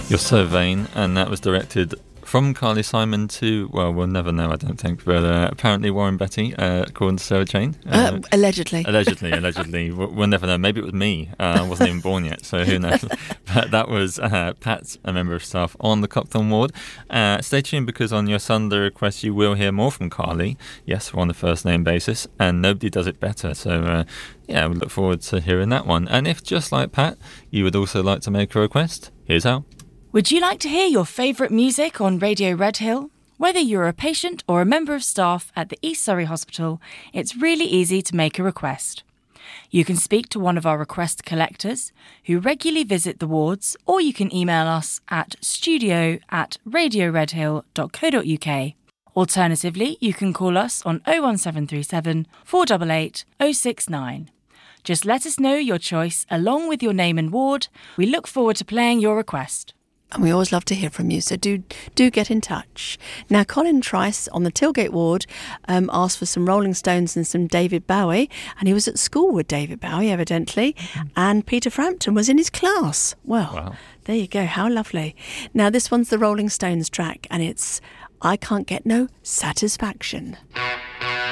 You're So Vain, and that was directed from Carly Simon to, well, we'll never know, I don't think, but apparently Warren Beatty, according to Sarah Jane. Allegedly. Allegedly. We'll never know. Maybe it was me. I wasn't even born yet, so who knows. But that was Pat, a member of staff on the Copthorne ward. Stay tuned, because on your Sunday request you will hear more from Carly. Yes, we're on a first name basis, and nobody does it better. So, we look forward to hearing that one. And if, just like Pat, you would also like to make a request, here's how. Would you like to hear your favourite music on Radio Red Hill? Whether you're a patient or a member of staff at the East Surrey Hospital, it's really easy to make a request. You can speak to one of our request collectors who regularly visit the wards, or you can email us at studio@radioredhill.co.uk. Alternatively, you can call us on 01737 488 069. Just let us know your choice along with your name and ward. We look forward to playing your request. And we always love to hear from you, so do get in touch. Now, Colin Trice on the Tilgate ward asked for some Rolling Stones and some David Bowie, and he was at school with David Bowie, evidently, and Peter Frampton was in his class. Well, wow. There you go, how lovely. Now, this one's the Rolling Stones track, and it's I Can't Get No Satisfaction.